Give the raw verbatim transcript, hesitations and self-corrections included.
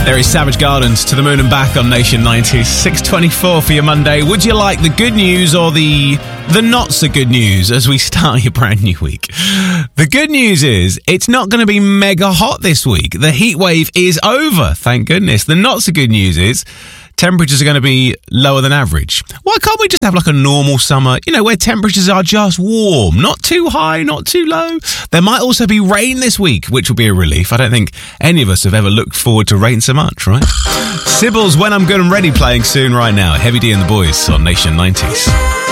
There is Savage Gardens, To the Moon and Back on Nation nineties. six twenty-four for your Monday. Would you like the good news or the the not so good news as we start your brand new week? The good news is it's not going to be mega hot this week. The heat wave is over, thank goodness. The not so good news is temperatures are going to be lower than average. Why can't we just have like a normal summer, you know, where temperatures are just warm, not too high, not too low? There might also be rain this week, which will be a relief. I don't think any of us have ever looked forward to rain so much, right? Sibbles, When I'm Good and Ready, playing soon right now. Heavy D and the Boys on Nation nineties.